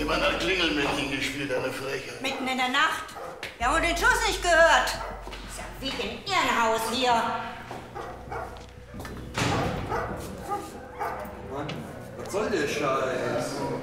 Jemand hat Klingelmännchen gespielt, eine Frechheit. Mitten in der Nacht. Wir haben den Schuss nicht gehört. Ist ja wie in Irrenhaus hier. Mann, was soll der Scheiß?